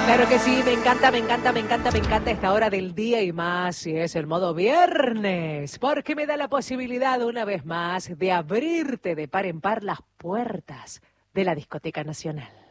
Claro que sí, me encanta, me encanta, me encanta, me encanta esta hora del día y más si es el modo viernes, porque me da la posibilidad una vez más de abrirte de par en par las puertas de la Discoteca Nacional.